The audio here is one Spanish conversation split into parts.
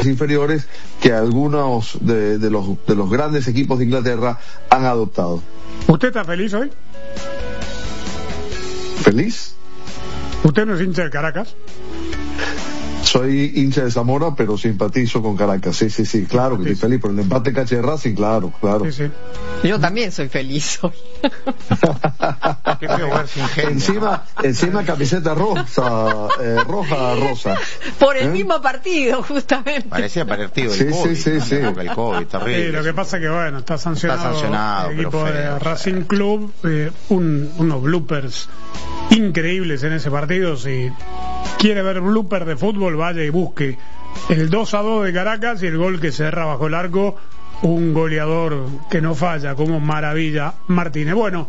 inferiores que algunos de los grandes equipos de Inglaterra han adoptado. ¿Usted está feliz hoy? ¿Feliz? ¿Usted no es hincha de Caracas? Soy hincha de Zamora, pero simpatizo con Caracas. Sí, claro que estoy feliz por el empate caché de Racing, claro. Sí. Yo también soy feliz hoy. Qué feo ver sin gente. Encima camiseta rosa. Por el mismo partido, justamente. Parecía partido del COVID. Sí. El COVID, terrible. Sí, lo que pasa que, bueno, está sancionado el equipo de Racing Club. Unos bloopers increíbles en ese partido. Si quiere ver bloopers de fútbol, vaya y busque el 2-2 de Caracas y el gol que cerra bajo el arco, un goleador que no falla como Maravilla Martínez. Bueno,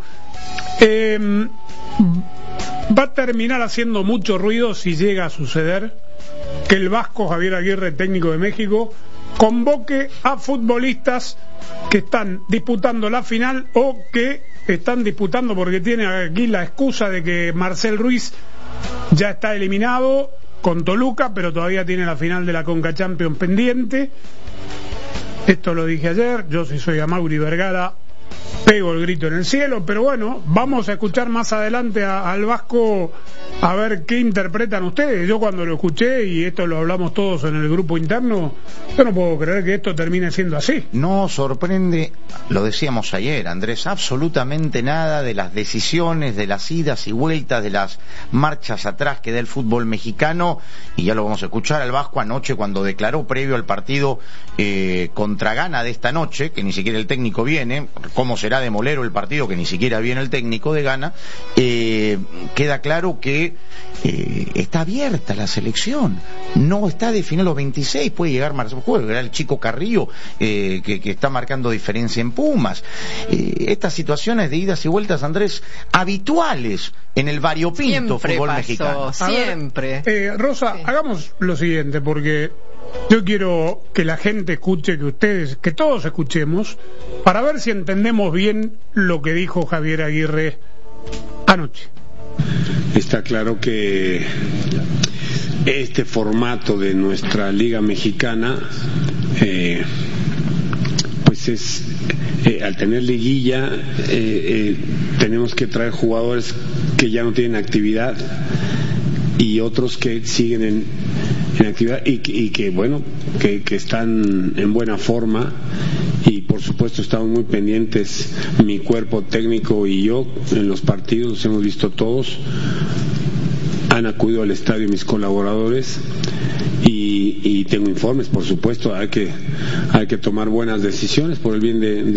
va a terminar haciendo mucho ruido si llega a suceder que el vasco Javier Aguirre, técnico de México, convoque a futbolistas que están disputando la final o que están disputando, porque tiene aquí la excusa de que Marcel Ruiz ya está eliminado con Toluca, pero todavía tiene la final de la Conca Champions pendiente. Esto lo dije ayer. Yo, si soy Amaury Vergara, pego el grito en el cielo. Pero bueno, vamos a escuchar más adelante al vasco a ver qué interpretan ustedes. Yo, cuando lo escuché, y esto lo hablamos todos en el grupo interno, yo no puedo creer que esto termine siendo así. No sorprende, lo decíamos ayer, Andrés, absolutamente nada de las decisiones, de las idas y vueltas, de las marchas atrás que da el fútbol mexicano, y ya lo vamos a escuchar al vasco anoche cuando declaró previo al partido contra Ghana de esta noche, que ni siquiera el técnico viene. ¿Cómo será de molero el partido que ni siquiera viene el técnico de Ghana? Queda claro que está abierta la selección, no está definido los 26, puede llegar Marcelo Juego, era el chico Carrillo que está marcando diferencia en Pumas. Estas situaciones de idas y vueltas, Andrés, habituales en el variopinto fútbol mexicano. Siempre. Rosa, hagamos lo siguiente, porque yo quiero que la gente escuche, que todos escuchemos, para ver si entendemos bien lo que dijo Javier Aguirre anoche. Está claro que este formato de nuestra Liga Mexicana, pues es, al tener liguilla, tenemos que traer jugadores que ya no tienen actividad y otros que siguen en actividad y que bueno, que están en buena forma, y por supuesto estamos muy pendientes, mi cuerpo técnico y yo, en los partidos, los hemos visto todos, han acudido al estadio mis colaboradores y tengo informes, por supuesto. Hay que tomar buenas decisiones por el bien de